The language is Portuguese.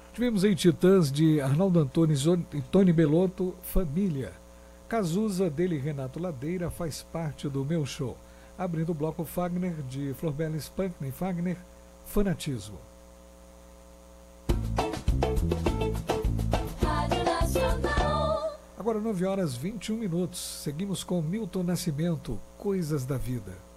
Tivemos aí Titãs de Arnaldo Antunes e Tony Bellotto, Família. Cazuza, dele e Renato Ladeira, Faz Parte do Meu Show. Abrindo o bloco Fagner, de Florbela Spankman Fagner, Fanatismo. Agora 9 horas 21 minutos. Seguimos com Milton Nascimento, Coisas da Vida.